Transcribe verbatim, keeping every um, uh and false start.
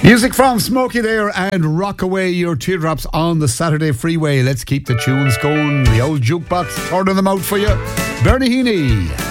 Music from Smokey there and rock away your teardrops on the Saturday freeway. Let's keep the tunes going. The old jukebox, turning them out for you. Bernie Heaney.